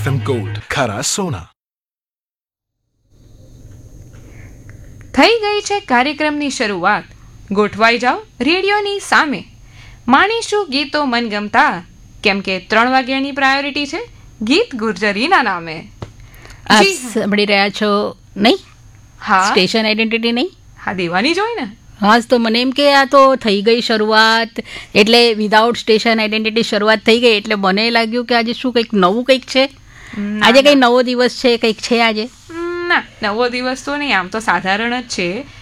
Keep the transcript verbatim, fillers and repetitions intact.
FM gold, ખરા સોના. થઈ ગઈ છે કાર્યક્રમની શરૂઆત. ગોઠવાઈ જાઓ રેડિયોની સામે, માણીશું ગીતો મનગમતા, કેમ કે ત્રણ વાગ્યાની પ્રાયોરિટી છે ગીત ગુર્જરીના નામે. આપ સાંભળી રહ્યા છો નહીં? હા, સ્ટેશન આઈડેન્ટિટી નહીં? હા, દેવાની જ હોય ને. હા, તો મને એમ કે આ તો થઈ ગઈ શરૂઆત, એટલે વિધાઉટ સ્ટેશન આઈડેન્ટિટી શરૂઆત થઈ ગઈ, એટલે મને લાગ્યું કે આજે શું કંઈક નવું કંઈક છે, આજે કંઈ નવો દિવસ છે, કંઈક છે આજે. ના, નવો દિવસ તો નહીં, આમ તો સાધારણ જ છે.